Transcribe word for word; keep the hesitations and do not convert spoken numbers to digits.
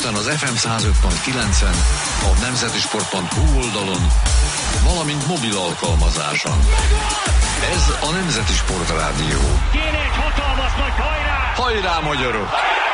délután az ef em száz öt pont kilencen, a nemzetisport pont hu oldalon, valamint mobil alkalmazáson. Ez a Nemzeti Sport Rádió. Kéne egy hatalmas nagy hajrá! Hajrá, magyarok!